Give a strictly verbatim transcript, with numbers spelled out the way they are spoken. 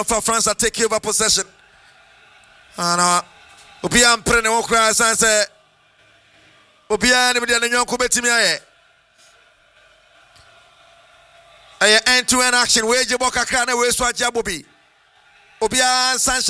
for France are taking over possession. And uh, Obia and Prene Okra say Obia and the young Kubetimiae. A end to end action. Where Jaboka Kana, where Swajabobi. Obia and Sancha.